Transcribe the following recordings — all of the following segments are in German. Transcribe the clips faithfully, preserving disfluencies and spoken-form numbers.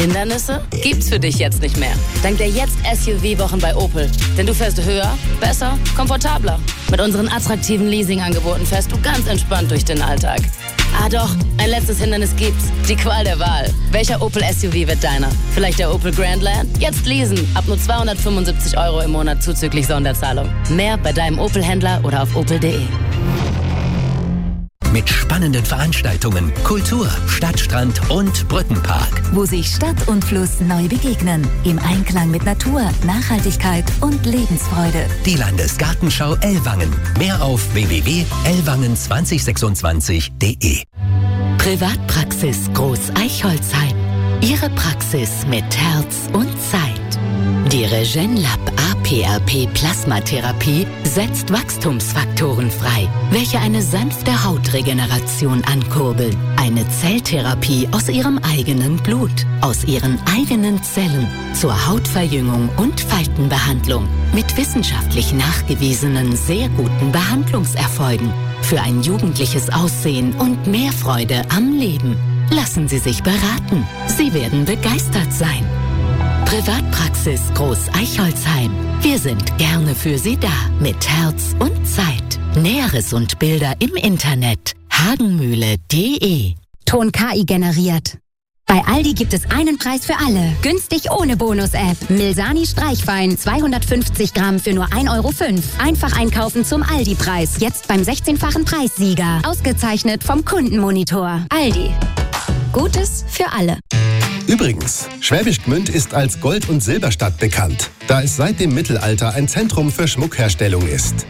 Hindernisse gibt's für dich jetzt nicht mehr. Dank der Jetzt-S U V-Wochen bei Opel. Denn du fährst höher, besser, komfortabler. Mit unseren attraktiven Leasing-Angeboten fährst du ganz entspannt durch den Alltag. Ah doch, ein letztes Hindernis gibt's. Die Qual der Wahl. Welcher Opel S U V wird deiner? Vielleicht der Opel Grandland? Jetzt leasen. Ab nur zweihundertfünfundsiebzig Euro im Monat zuzüglich Sonderzahlung. Mehr bei deinem Opel-Händler oder auf opel punkt de. Mit spannenden Veranstaltungen, Kultur, Stadtstrand und Brückenpark. Wo sich Stadt und Fluss neu begegnen. Im Einklang mit Natur, Nachhaltigkeit und Lebensfreude. Die Landesgartenschau Ellwangen. Mehr auf w w w punkt ellwangen zwanzig sechsundzwanzig punkt de. Privatpraxis Groß Eichholzheim. Ihre Praxis mit Herz und Zeit. Die Regenlab A P R P Plasmatherapie setzt Wachstumsfaktoren frei, welche eine sanfte Hautregeneration ankurbeln. Eine Zelltherapie aus ihrem eigenen Blut, aus ihren eigenen Zellen zur Hautverjüngung und Faltenbehandlung mit wissenschaftlich nachgewiesenen sehr guten Behandlungserfolgen für ein jugendliches Aussehen und mehr Freude am Leben. Lassen Sie sich beraten. Sie werden begeistert sein. Privatpraxis Groß Eichholzheim. Wir sind gerne für Sie da, mit Herz und Zeit. Näheres und Bilder im Internet hagenmühle punkt de. Ton K I generiert. Bei Aldi gibt es einen Preis für alle. Günstig ohne Bonus-App. Milsani Streichwein zweihundertfünfzig Gramm für nur ein Euro fünf. Einfach einkaufen zum Aldi-Preis. Jetzt beim sechzehnfachen Preissieger. Ausgezeichnet vom Kundenmonitor. Aldi. Gutes für alle. Übrigens, Schwäbisch Gmünd ist als Gold- und Silberstadt bekannt, da es seit dem Mittelalter ein Zentrum für Schmuckherstellung ist.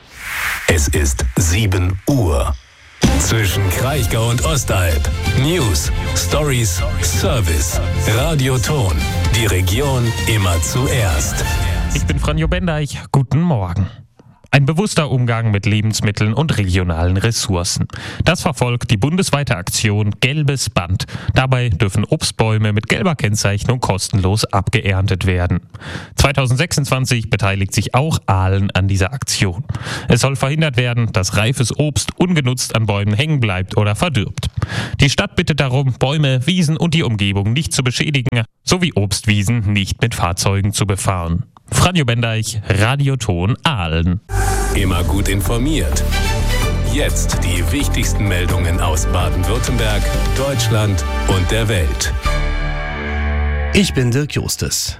Es ist sieben Uhr. Zwischen Kraichgau und Ostalb. News, Stories, Service. Radio Ton. Die Region immer zuerst. Ich bin Franjo Bendeich. Guten Morgen. Ein bewusster Umgang mit Lebensmitteln und regionalen Ressourcen. Das verfolgt die bundesweite Aktion Gelbes Band. Dabei dürfen Obstbäume mit gelber Kennzeichnung kostenlos abgeerntet werden. zweitausendsechsundzwanzig beteiligt sich auch Aalen an dieser Aktion. Es soll verhindert werden, dass reifes Obst ungenutzt an Bäumen hängen bleibt oder verdirbt. Die Stadt bittet darum, Bäume, Wiesen und die Umgebung nicht zu beschädigen, sowie Obstwiesen nicht mit Fahrzeugen zu befahren. Franjo Bendeich, Radioton Aalen. Immer gut informiert. Jetzt die wichtigsten Meldungen aus Baden-Württemberg, Deutschland und der Welt. Ich bin Dirk Justus.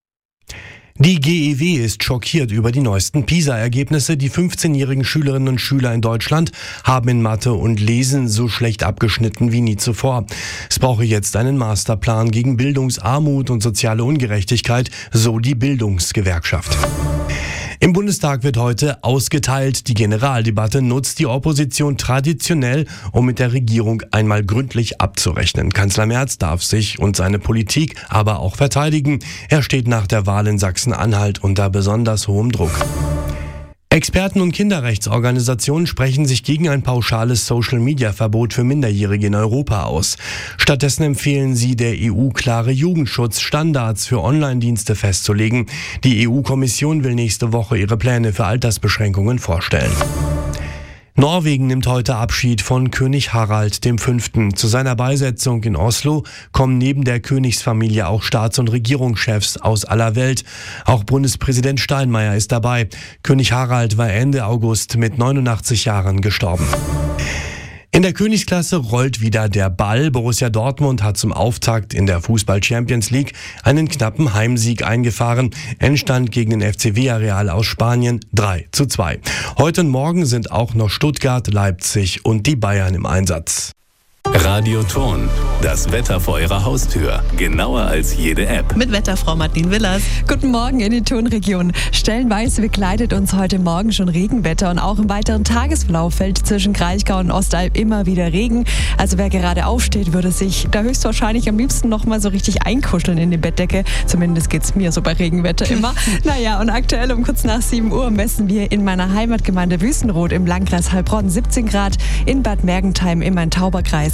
Die G E W ist schockiert über die neuesten PISA-Ergebnisse. Die fünfzehnjährigen Schülerinnen und Schüler in Deutschland haben in Mathe und Lesen so schlecht abgeschnitten wie nie zuvor. Es brauche jetzt einen Masterplan gegen Bildungsarmut und soziale Ungerechtigkeit, so die Bildungsgewerkschaft. Im Bundestag wird heute ausgeteilt. Die Generaldebatte nutzt die Opposition traditionell, um mit der Regierung einmal gründlich abzurechnen. Kanzler Merz darf sich und seine Politik aber auch verteidigen. Er steht nach der Wahl in Sachsen-Anhalt unter besonders hohem Druck. Experten und Kinderrechtsorganisationen sprechen sich gegen ein pauschales Social-Media-Verbot für Minderjährige in Europa aus. Stattdessen empfehlen sie, der E U klare Jugendschutzstandards für Online-Dienste festzulegen. Die E U-Kommission will nächste Woche ihre Pläne für Altersbeschränkungen vorstellen. Norwegen nimmt heute Abschied von König Harald der Fünfte. Zu seiner Beisetzung in Oslo kommen neben der Königsfamilie auch Staats- und Regierungschefs aus aller Welt. Auch Bundespräsident Steinmeier ist dabei. König Harald war Ende August mit neunundachtzig Jahren gestorben. In der Königsklasse rollt wieder der Ball. Borussia Dortmund hat zum Auftakt in der Fußball-Champions League einen knappen Heimsieg eingefahren. Endstand gegen den F C Villarreal aus Spanien drei zu zwei. Heute und morgen sind auch noch Stuttgart, Leipzig und die Bayern im Einsatz. Radio Ton, das Wetter vor Ihrer Haustür. Genauer als jede App. Mit Wetterfrau Martin Willers. Guten Morgen in die Tonregion. Stellenweise begleitet uns heute Morgen schon Regenwetter und auch im weiteren Tagesverlauf fällt zwischen Kraichgau und Ostalb immer wieder Regen. Also wer gerade aufsteht, würde sich da höchstwahrscheinlich am liebsten noch mal so richtig einkuscheln in die Bettdecke. Zumindest geht's mir so bei Regenwetter immer. Naja, und aktuell um kurz nach sieben Uhr messen wir in meiner Heimatgemeinde Wüstenrot im Landkreis Heilbronn siebzehn Grad, in Bad Mergentheim im Main-Tauber-Kreis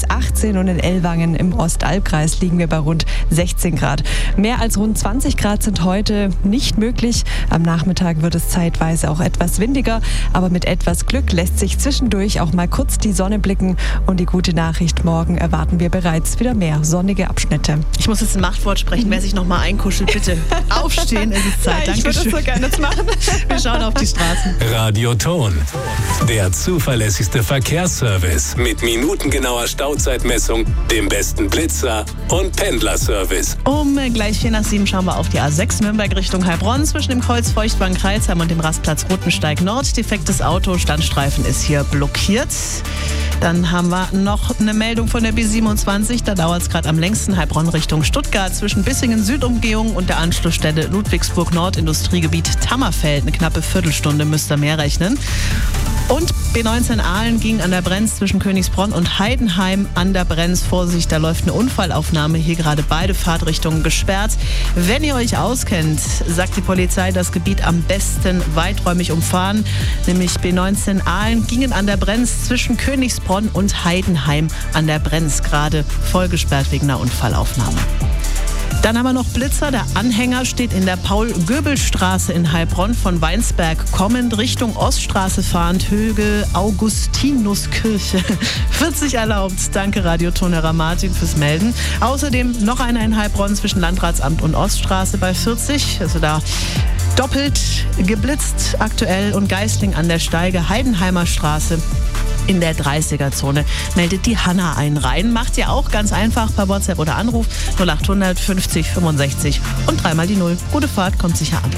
achtzehn und in Ellwangen im Ostalbkreis liegen wir bei rund sechzehn Grad. Mehr als rund zwanzig Grad sind heute nicht möglich. Am Nachmittag wird es zeitweise auch etwas windiger, aber mit etwas Glück lässt sich zwischendurch auch mal kurz die Sonne blicken. Und die gute Nachricht, morgen erwarten wir bereits wieder mehr sonnige Abschnitte. Ich muss jetzt ein Machtwort sprechen. Wer sich noch mal einkuschelt, bitte aufstehen, es ist Zeit. Ja, ich würde das so gerne jetzt machen. Wir schauen auf die Straßen. Radioton, der zuverlässigste Verkehrsservice mit minutengenauer Stauzeitmessung, dem besten Blitzer und Pendlerservice. Um gleich vier nach sieben schauen wir auf die A sechs Nürnberg Richtung Heilbronn zwischen dem Kreuz Feuchtwangen-Kreilsheim und dem Rastplatz Rotensteig Nord. Defektes Auto, Standstreifen ist hier blockiert. Dann haben wir noch eine Meldung von der B siebenundzwanzig. Da dauert es gerade am längsten Heilbronn Richtung Stuttgart zwischen Bissingen Südumgehung und der Anschlussstelle Ludwigsburg Nord Industriegebiet Tammerfeld. Eine knappe Viertelstunde müsst ihr mehr rechnen. Und B neunzehn Aalen ging an der Brenz zwischen Königsbronn und Heidenheim an der Brenz. Vorsicht, da läuft eine Unfallaufnahme. Hier gerade beide Fahrtrichtungen gesperrt. Wenn ihr euch auskennt, sagt die Polizei, das Gebiet am besten weiträumig umfahren. Nämlich B neunzehn Aalen gingen an der Brenz zwischen Königsbronn und Heidenheim an der Brenz. Gerade voll gesperrt wegen einer Unfallaufnahme. Dann haben wir noch Blitzer. Der Anhänger steht in der Paul-Göbel-Straße in Heilbronn von Weinsberg kommend Richtung Oststraße fahrend, Höhe Augustinuskirche. vierzig erlaubt. Danke Radiotonhörer Martin fürs Melden. Außerdem noch einer in Heilbronn zwischen Landratsamt und Oststraße bei vierzig. Also da doppelt geblitzt aktuell und Geisling an der Steige, Heidenheimer Straße. In der dreißiger-Zone meldet die Hanna einen rein. Macht ihr auch ganz einfach per WhatsApp oder Anruf null achthundert fünfzig fünfundsechzig und dreimal die Null. Gute Fahrt, kommt sicher an.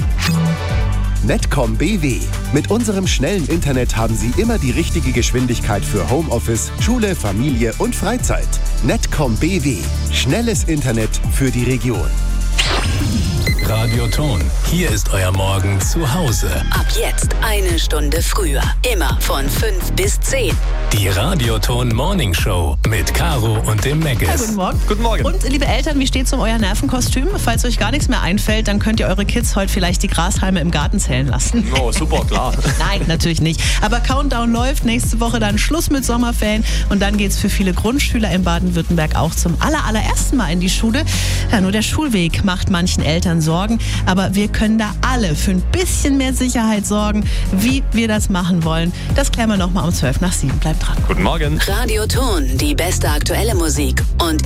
Netcom B W. Mit unserem schnellen Internet haben Sie immer die richtige Geschwindigkeit für Homeoffice, Schule, Familie und Freizeit. Netcom B W. Schnelles Internet für die Region. Radioton, hier ist euer Morgen zu Hause. Ab jetzt eine Stunde früher. Immer von fünf bis zehn. Die Radioton Morning Show mit Caro und dem Ja, Meggis. guten Morgen. Guten Morgen. Und liebe Eltern, wie steht's um euer Nervenkostüm? Falls euch gar nichts mehr einfällt, dann könnt ihr eure Kids heute vielleicht die Grashalme im Garten zählen lassen. Oh, super, klar. Nein, natürlich nicht. Aber Countdown läuft. Nächste Woche dann Schluss mit Sommerferien. Und dann geht's für viele Grundschüler in Baden-Württemberg auch zum aller, allerersten Mal in die Schule. Ja, nur der Schulweg macht manchen Eltern Sorgen. Aber wir können da alle für ein bisschen mehr Sicherheit sorgen. Wie wir das machen wollen, das klären wir nochmal um zwölf nach sieben. Bleibt dran. Guten Morgen. Radioton, die beste aktuelle Musik und